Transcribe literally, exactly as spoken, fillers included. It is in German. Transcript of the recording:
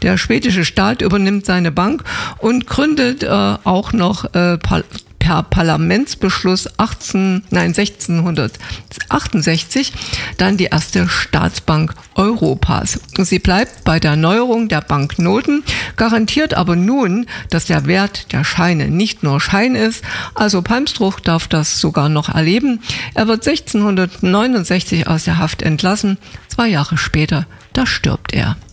Der schwedische Staat übernimmt seine Bank und gründet äh, auch noch äh, per Parlamentsbeschluss achtzehn, nein, sechzehnhundertachtundsechzig dann die erste Staatsbank Europas. Sie bleibt bei der Neuerung der Banknoten, garantiert aber nun, dass der Wert der Scheine nicht nur Schein ist. Also Palmstroh darf das sogar noch erleben. Er wird sechzehnhundertneunundsechzig aus der Haft entlassen. Zwei Jahre später, da stirbt er.